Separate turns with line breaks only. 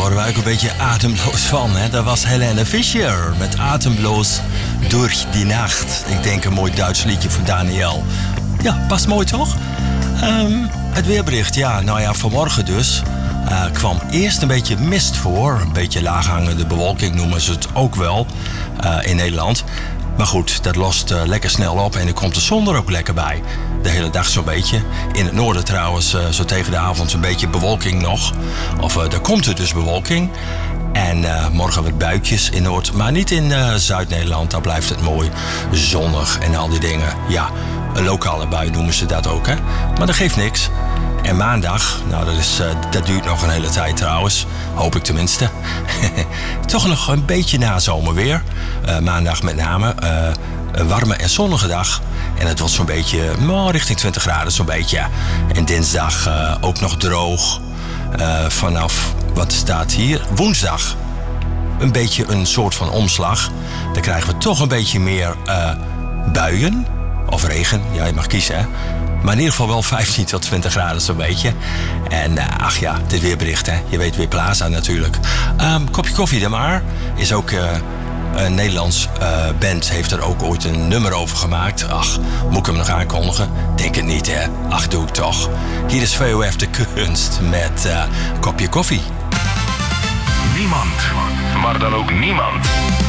daar was ik een beetje ademloos van. Hè? Dat was Helene Fischer met Atemloos door die nacht. Ik denk een mooi Duits liedje van Daniel. Ja, past mooi toch? Het weerbericht, vanmorgen dus. Kwam eerst een beetje mist voor. Een beetje laaghangende bewolking noemen ze het ook wel in Nederland. Maar goed, dat lost lekker snel op en er komt de zon er ook lekker bij. De hele dag zo'n beetje. In het noorden trouwens, zo tegen de avond een beetje bewolking nog. Of er komt er dus bewolking. En morgen wat buitjes in Noord, maar niet in Zuid-Nederland. Daar blijft het mooi zonnig en al die dingen. Ja, een lokale bui noemen ze dat ook, hè. Maar dat geeft niks. En maandag, dat duurt nog een hele tijd trouwens. Hoop ik tenminste. Toch nog een beetje nazomerweer. Maandag met name. Een warme en zonnige dag. En het wordt zo'n beetje, richting 20 graden zo'n beetje. En dinsdag ook nog droog. Vanaf, wat staat hier? Woensdag. Een beetje een soort van omslag. Dan krijgen we toch een beetje meer buien. Of regen. Ja, je mag kiezen, hè. Maar in ieder geval wel 15 tot 20 graden zo'n beetje. En dit weerbericht, hè. Je weet Weerplaza natuurlijk. Kopje koffie dan maar. Is ook een Nederlands band. Heeft er ook ooit een nummer over gemaakt. Ach, moet ik hem nog aankondigen? Denk het niet, hè. Ach, doe ik toch. Hier is VOF de Kunst met kopje koffie.
Niemand, maar dan ook niemand